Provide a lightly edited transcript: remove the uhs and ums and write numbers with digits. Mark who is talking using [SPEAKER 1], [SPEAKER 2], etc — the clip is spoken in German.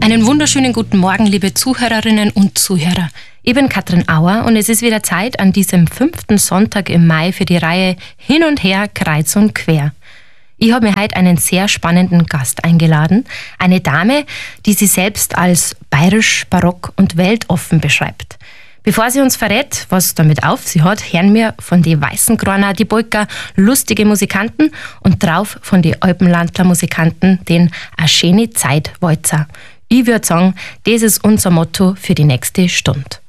[SPEAKER 1] Einen wunderschönen guten Morgen, liebe Zuhörerinnen und Zuhörer. Ich bin Katrin Auer und es ist wieder Zeit an diesem 5. Sonntag im Mai für die Reihe Hin und Her, Kreuz und Quer. Ich habe mir heute einen sehr spannenden Gast eingeladen, eine Dame, die sie selbst als bayerisch, barock und weltoffen beschreibt. Bevor sie uns verrät, was damit auf sie hat, hören wir von die Weißen Kroner, die Polka, lustige Musikanten und drauf von die Alpenlandler Musikanten den A schöne Zeit Walzer. Ich würde sagen, das ist unser Motto für die nächste Stunde.